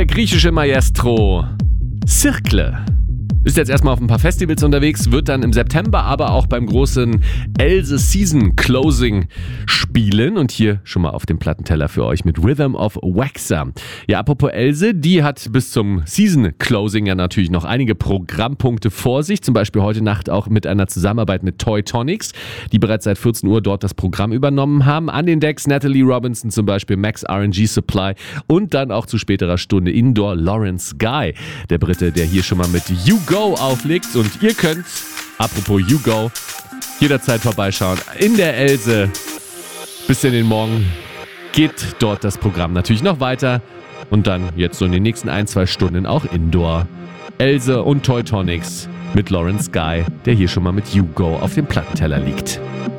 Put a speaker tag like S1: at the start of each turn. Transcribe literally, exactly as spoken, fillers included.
S1: der griechische Maestro Circle ist jetzt erstmal auf ein paar Festivals unterwegs, wird dann im September aber auch beim großen Else Season Closing spielen und hier schon mal auf dem Plattenteller für euch mit Rhythm of Waxer. Ja, apropos Else, die hat bis zum Season Closing ja natürlich noch einige Programmpunkte vor sich, zum Beispiel heute Nacht auch mit einer Zusammenarbeit mit Toy Tonics, die bereits seit vierzehn Uhr dort das Programm übernommen haben. An den Decks Natalie Robinson zum Beispiel, Max R and G Supply und dann auch zu späterer Stunde Indoor Lawrence Guy, der Brite, der hier schon mal mit You Go auflegt und ihr könnt, apropos You Go, jederzeit vorbeischauen. In der Else bis in den Morgen geht dort das Programm natürlich noch weiter und dann jetzt so in den nächsten ein, zwei Stunden auch Indoor. Else und Toy Tonics mit Lawrence Guy, der hier schon mal mit You Go auf dem Plattenteller liegt.